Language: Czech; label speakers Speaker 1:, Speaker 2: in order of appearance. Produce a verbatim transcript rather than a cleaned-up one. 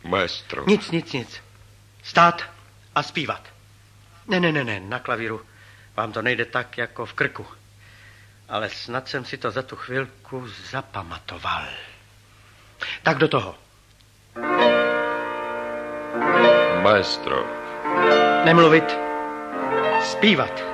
Speaker 1: Maestro.
Speaker 2: Nic, nic, nic. Stát a zpívat. Ne, ne, ne, ne, na klavíru vám to nejde tak jako v krku. Ale snad jsem si to za tu chvilku zapamatoval. Tak do toho.
Speaker 1: Maestro.
Speaker 2: Nemluvit, zpívat.